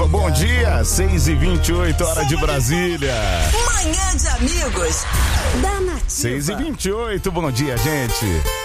Nativa, bom dia, 6h28, hora de Brasília. Manhã de amigos da Nativa. 6h28, bom dia, gente.